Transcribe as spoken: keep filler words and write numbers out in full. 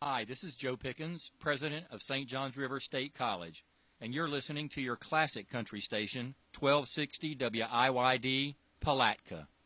Hi, this is Joe Pickens, president of Saint Johns River State College, and you're listening to your classic country station, twelve sixty W I Y D, Palatka.